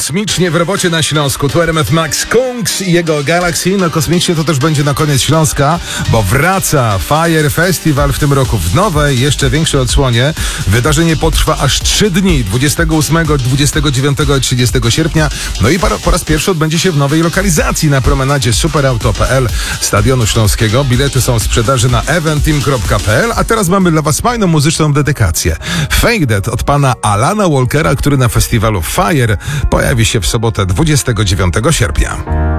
Kosmicznie w robocie na Śląsku. Tu RMF Max Kungs i jego Galaxy. No kosmicznie to też będzie na koniec Śląska, bo wraca Fire Festival w tym roku w nowej, jeszcze większej odsłonie. Wydarzenie potrwa aż 3 dni, 28, 29 i 30 sierpnia. No i po raz pierwszy odbędzie się w nowej lokalizacji na promenadzie superauto.pl Stadionu Śląskiego. Bilety są w sprzedaży na eventim.pl, a teraz mamy dla Was fajną muzyczną dedykację. Faded od pana Alana Walkera, który na festiwalu Fire pojawi się w sobotę 29 sierpnia.